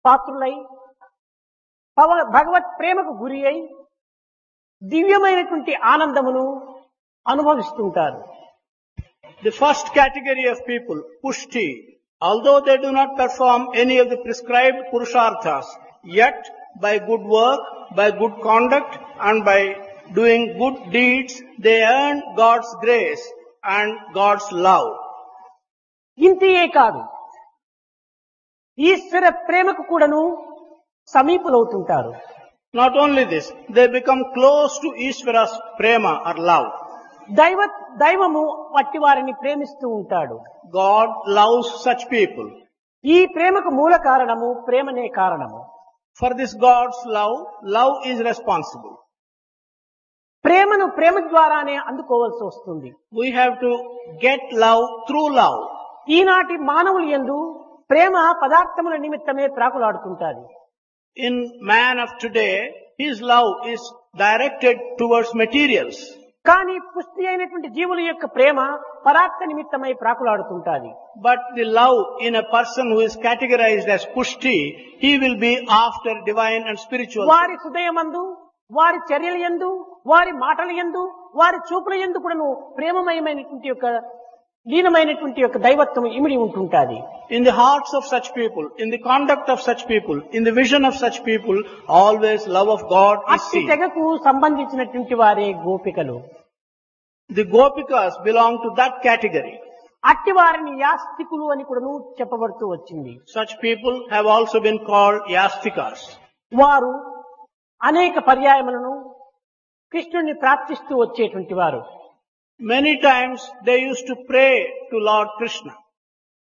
పాత్రులై భగవత్ ప్రేమకు గురి అయి దివ్యమైనటువంటి ఆనందమును అనుభవిస్తుంటారు. The first category of people, pushti, although they do not perform any of the prescribed purusharthas, yet by good work, by good conduct and by doing good deeds, they earn God's grace and God's love. ఇంతియే కాదు, ఈశ్వర ప్రేమకు కూడాను సమీపులవుతుంటారు. Not only this, they become close to Ishvara's prema or love. దైవము వట్టి వారిని ప్రేమిస్తూ ఉంటాడు. God loves such people. ఈ ప్రేమకు మూల కారణము ప్రేమనే కారణము. For this God's love, love is responsible. ప్రేమను ప్రేమ ద్వారానే అందుకోవాల్సి వస్తుంది. We have to get love through love. ఈనాటి మానవులు యందు ప్రేమ పదార్థముల నిమిత్తమే ప్రాకులాడుతుంటాది. In man of today, his love is directed towards materials. కానీ పుష్టి అయినటువంటి జీవుల యొక్క ప్రేమ పరార్థ నిమిత్తమై ప్రాకులాడుతుంటాది. But the love in a person who is categorized as pushti, he will be after divine and spiritual. వారి హృదయమందు, వారి చర్యల యందు, వారి మాటల యందు, వారి చూపుల యందు కూడాను ప్రేమమయమైనటువంటి యొక్క లీనమైనటువంటి యొక్క దైవత్వం ఇమిడి ఉంటుంటాది. In the hearts of such people, in the conduct of such people, in the vision of such people, always love of God is అట్టి seen. తెగకు సంబంధించినటువంటి వారే గోపికలు. The gopikas belong to that category. అట్టి వారిని యాస్తికులు అని కూడాను చెప్పబడుతూ వచ్చింది. Such people have also been called yastikas. వారు అనేక పర్యాయములను కృష్ణుని ప్రార్థిస్తూ వచ్చేటువంటి వారు. Many times they used to pray to Lord Krishna.